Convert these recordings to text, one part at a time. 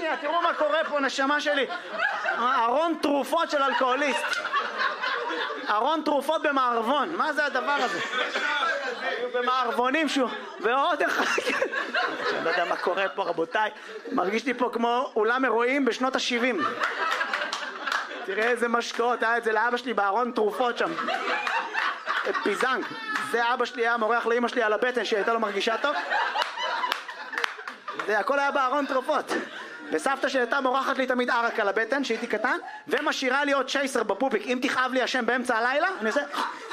שנייה, תראו מה קורה פה, נשמה שלי. ארון תרופות של אלכוהוליסט. ארון תרופות במערבון, מה זה הדבר הזה? במערבונים שהוא, ועוד אחד. אני לא יודע מה קורה פה, רבותיי. מרגיש לי פה כמו אולם אירועים בשנות ה-70. תראה איזה משקאות, היה את זה לאבא שלי בארון תרופות שם. פיזנג. זה אבא שלי היה מורח לאמא שלי על הבטן שהייתה לו מרגישה טוב. זה הכל היה בארון תרופות. וסבתא שהייתה מורחת לי תמיד ערק על הבטן שהייתי קטן, ומשאירה לי עוד צ'ייסר בפופיק. אם תכאב לי השם באמצע הלילה, אני עושה...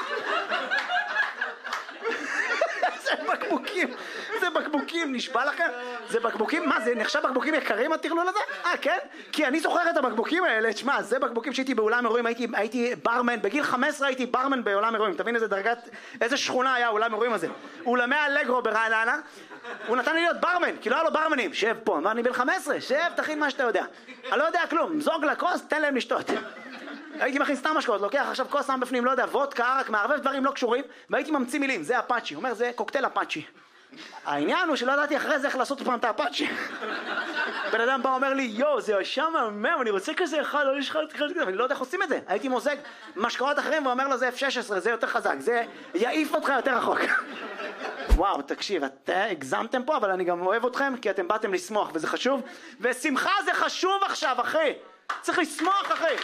זה בקבוקים, זה בקבוקים, נשבע לכם? זה בקבוקים, מה זה נחשב בקבוקים יקרים הטרלול הזה? כן? כי אני זוכר את הבקבוקים האלה, תשמע, זה בקבוקים שהייתי באולם אירועים, הייתי ברמן, בגיל 15 הייתי ברמן בעולם אירועים, תבין איזה דרגת, איזה שכונה היה אולם אירועים הזה. אולמי אלגרו ברעננה, הוא נתן לי להיות ברמן, כי לא היה לו ברמנים, שב פה, אמר אני בן 15, שב, תכין מה שאתה יודע. אני לא יודע כלום, זוג לכוס, תן להם לשתות. הייתי מכין סתם משקאות, לוקח עכשיו כוס שם בפנים, לא יודע, וודקה, ערק, מערבב דברים לא קשורים, והייתי ממציא מילים, זה אפאצ'י, הוא אומר זה קוקטייל אפאצ'י. העניין הוא שלא ידעתי אחרי זה איך לעשות פעם את האפאצ'י. בן אדם בא אומר לי, יו, זה ישר מהמם, אני רוצה כזה אחד, לא יש אחד כזה, ואני לא יודע איך עושים את זה. הייתי מוזג משקאות אחרים ואומר לו זה F16, זה יותר חזק, זה יעיף אותך יותר רחוק. וואו, תקשיב, אתם הגזמתם פה, אבל אני גם אוהב אתכם, כי אתם באתם לשמוח, וזה חשוב. ושמחה זה חשוב עכשיו, אחי. צריך לשמוח, אחי.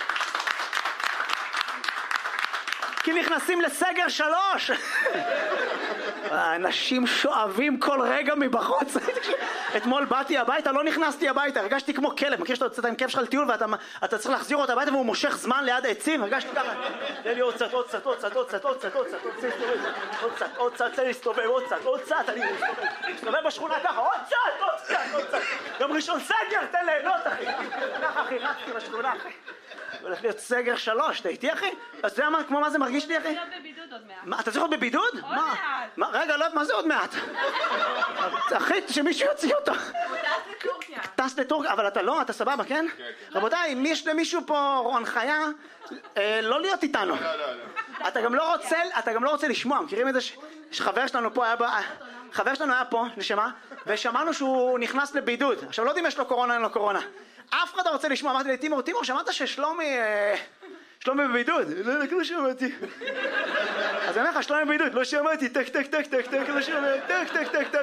כי נכנסים לסגר 3. האנשים שואבים כל רגע מבחוץ. אתמול באתי הביתה, לא נכנסתי הביתה, הרגשתי כמו כלב. מכיר שאתה יוצאת עם כלב שלך לטיול ואתה צריך להחזיר אותו הביתה והוא מושך זמן ליד העצים? הרגשתי ככה. תן לי עוד קצת, עוד קצת, עוד קצת, עוד קצת, עוד קצת, עוד קצת, עוד קצת, תן לי להסתובב, עוד קצת, עוד קצת, אני מסתובב בשכונה ככה, עוד קצת, עוד קצת, עוד קצת. גם ראשון סגר, תן ליהנות, אחי. ככה, אחי, רצתי בשכונה, אחי. הולך להיות סגר 3, אתה איתי אחי? אז זה כמו מה זה מרגיש לי אחי? אני להיות בבידוד עוד מעט. מה, אתה צריך להיות בבידוד? עוד מעט. רגע, לא, מה זה עוד מעט? אחי, שמישהו יוציא אותו. הוא טס לטורקיה. טס לטורקיה, אבל אתה לא, אתה סבבה, כן? רבותיי, אם יש למישהו פה הנחיה, לא להיות איתנו. אתה גם לא רוצה לשמוע, מכירים את זה שחבר שלנו פה היה חבר שלנו היה פה, נשמה, ושמענו שהוא נכנס לבידוד. עכשיו לא יודעים יש לו קורונה, אין לו קורונה. אף אחד לא רוצה לשמוע, אמרתי לי, תימור, שמעת ששלומי בבידוד? לא שמעתי. אז אני אומר לך, שלומי בבידוד, לא שמעתי, טק, לא שמעתי, טק.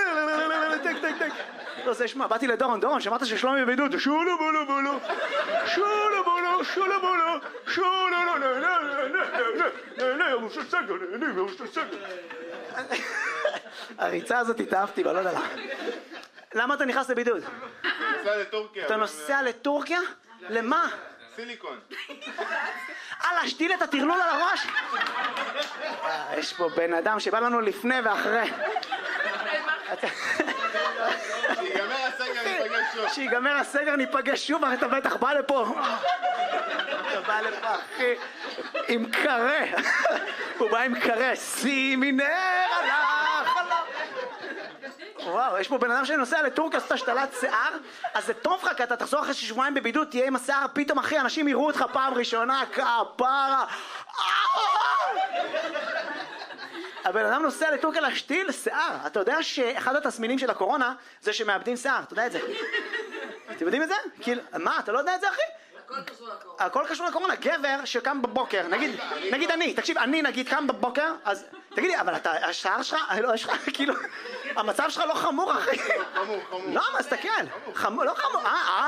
לא זה שמע, באתי לדורון, שמעת ששלומי בבידוד, שולו בולו, הריצה הזאת התאהבתי בה, לא יודע. למה אתה נכנס לבידוד? נוסע לטורקיה. אתה נוסע לטורקיה? למה? סיליקון. להשתיל את הטרלול על הראש? יש פה בן אדם שבא לנו לפני ואחרי. שיגמר הסגר ניפגש שוב, אתה בטח בא לפה. אתה בא לפה אחי עם קרה. הוא בא עם קרה. שימי נר הלך. וואו, יש פה בן אדם שנוסע לטורקיה, עשתה השתלת שיער, אז זה טוב לך, כי אתה תחזור אחרי שבועיים בבידוד, תהיה עם השיער, פתאום אחי, אנשים יראו אותך פעם ראשונה, כפרה. הבן אדם נוסע לטורקיה להשתיל שיער. אתה יודע שאחד התסמינים של הקורונה זה שמאבדים שיער, אתה יודע את זה? אתם יודעים את זה? מה, אתה לא יודע את זה אחי? הכל קשור לקורונה. גבר שקם בבוקר, נגיד אני, תקשיב, אני נגיד קם בבוקר, אז תגיד לי, אבל השער שלך, לא, יש לך, כאילו, המצב שלך לא חמור, אחי. חמור. לא, מה, תסתכל. לא חמור,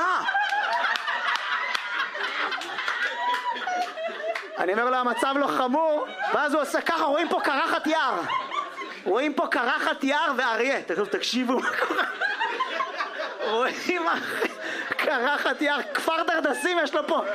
אני אומר לו, המצב לא חמור, ואז הוא עושה ככה, רואים פה קרחת יער. רואים פה קרחת יער ואריה. תקשיבו מה קורה. רואים, אחי, קרחת יער, כפר דרדסים יש לו פה.